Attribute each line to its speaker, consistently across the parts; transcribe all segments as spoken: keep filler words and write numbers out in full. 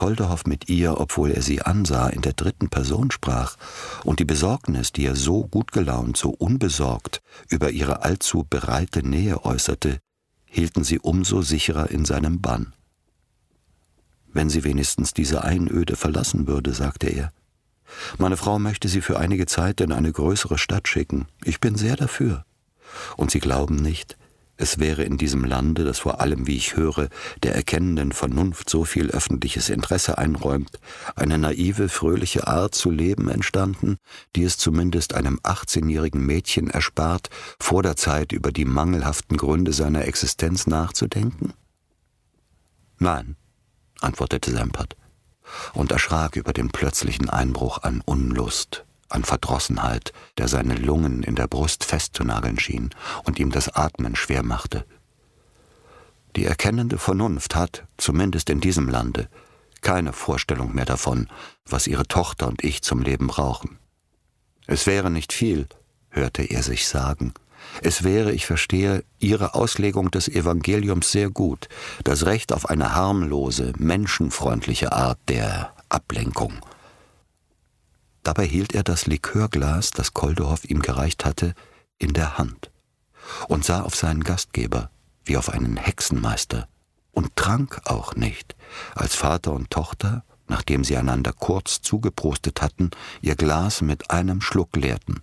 Speaker 1: Koldehoff mit ihr, obwohl er sie ansah, in der dritten Person sprach und die Besorgnis, die er so gut gelaunt, so unbesorgt über ihre allzu bereite Nähe äußerte, hielten sie umso sicherer in seinem Bann. »Wenn sie wenigstens diese Einöde verlassen würde«, sagte er. »Meine Frau möchte sie für einige Zeit in eine größere Stadt schicken. Ich bin sehr dafür. Und Sie glauben nicht, es wäre in diesem Lande, das vor allem, wie ich höre, der erkennenden Vernunft so viel öffentliches Interesse einräumt, eine naive, fröhliche Art zu leben entstanden, die es zumindest einem achtzehnjährigen Mädchen erspart, vor der Zeit über die mangelhaften Gründe seiner Existenz nachzudenken?« »Nein«, antwortete Sempert und erschrak über den plötzlichen Einbruch an Unlust, an Verdrossenheit, der seine Lungen in der Brust festzunageln schien und ihm das Atmen schwer machte. Die erkennende Vernunft hat, zumindest in diesem Lande, keine Vorstellung mehr davon, was ihre Tochter und ich zum Leben brauchen. Es wäre nicht viel, hörte er sich sagen. Es wäre, ich verstehe, Ihre Auslegung des Evangeliums sehr gut, das Recht auf eine harmlose, menschenfreundliche Art der Ablenkung. Dabei hielt er das Likörglas, das Koldehoff ihm gereicht hatte, in der Hand und sah auf seinen Gastgeber wie auf einen Hexenmeister und trank auch nicht, als Vater und Tochter, nachdem sie einander kurz zugeprostet hatten, ihr Glas mit einem Schluck leerten.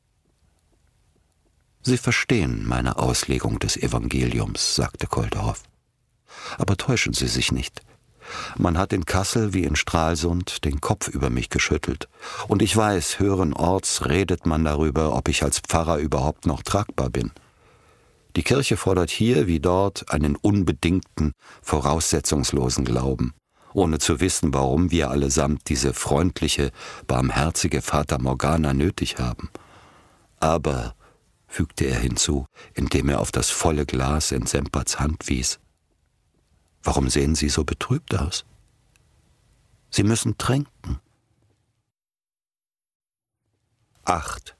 Speaker 1: »Sie verstehen meine Auslegung des Evangeliums«, sagte Koldehoff. »Aber täuschen Sie sich nicht. Man hat in Kassel wie in Stralsund den Kopf über mich geschüttelt. Und ich weiß, höheren Orts redet man darüber, ob ich als Pfarrer überhaupt noch tragbar bin. Die Kirche fordert hier wie dort einen unbedingten, voraussetzungslosen Glauben, ohne zu wissen, warum wir allesamt diese freundliche, barmherzige Fata Morgana nötig haben. Aber«, fügte er hinzu, indem er auf das volle Glas in Semperts Hand wies, »warum sehen Sie so betrübt aus? Sie müssen trinken.« acht.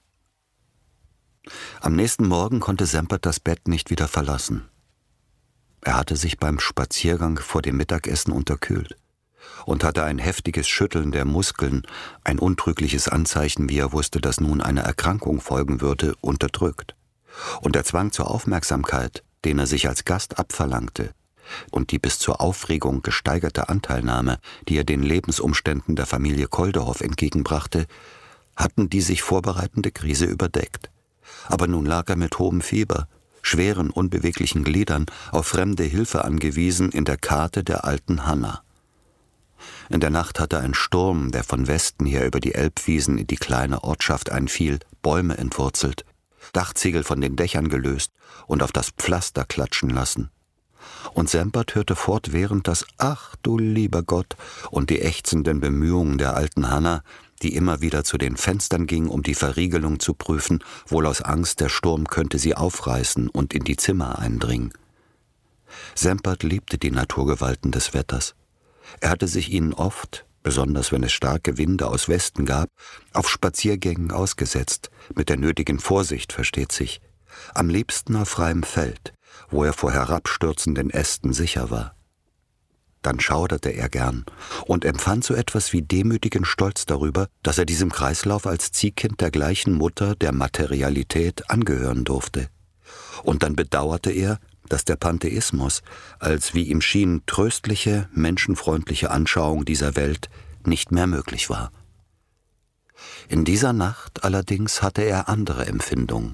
Speaker 1: Am nächsten Morgen konnte Sempert das Bett nicht wieder verlassen. Er hatte sich beim Spaziergang vor dem Mittagessen unterkühlt und hatte ein heftiges Schütteln der Muskeln, ein untrügliches Anzeichen, wie er wusste, dass nun eine Erkrankung folgen würde, unterdrückt. Und der Zwang zur Aufmerksamkeit, den er sich als Gast abverlangte, und die bis zur Aufregung gesteigerte Anteilnahme, die er den Lebensumständen der Familie Koldehoff entgegenbrachte, hatten die sich vorbereitende Krise überdeckt. Aber nun lag er mit hohem Fieber, schweren, unbeweglichen Gliedern, auf fremde Hilfe angewiesen in der Kate der alten Hanna. In der Nacht hatte ein Sturm, der von Westen her über die Elbwiesen in die kleine Ortschaft einfiel, Bäume entwurzelt, Dachziegel von den Dächern gelöst und auf das Pflaster klatschen lassen. Und Sempert hörte fortwährend das »Ach, du lieber Gott« und die ächzenden Bemühungen der alten Hanna, die immer wieder zu den Fenstern ging, um die Verriegelung zu prüfen, wohl aus Angst, der Sturm könnte sie aufreißen und in die Zimmer eindringen. Sempert liebte die Naturgewalten des Wetters. Er hatte sich ihnen oft, besonders wenn es starke Winde aus Westen gab, auf Spaziergängen ausgesetzt, mit der nötigen Vorsicht, versteht sich, am liebsten auf freiem Feld, wo er vor herabstürzenden Ästen sicher war. Dann schauderte er gern und empfand so etwas wie demütigen Stolz darüber, dass er diesem Kreislauf als Ziehkind der gleichen Mutter, der Materialität, angehören durfte. Und dann bedauerte er, dass der Pantheismus als, wie ihm schien, tröstliche, menschenfreundliche Anschauung dieser Welt nicht mehr möglich war. In dieser Nacht allerdings hatte er andere Empfindungen.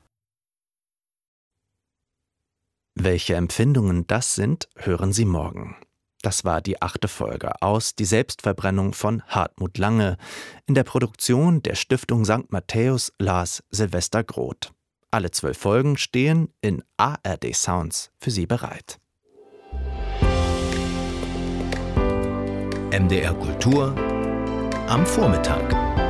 Speaker 2: Welche Empfindungen das sind, hören Sie morgen. Das war die achte Folge aus Die Selbstverbrennung von Hartmut Lange. In der Produktion der Stiftung Sankt Matthäus las Silvester Groth. Alle zwölf Folgen stehen in A R D Sounds für Sie bereit.
Speaker 3: M D R Kultur am Vormittag.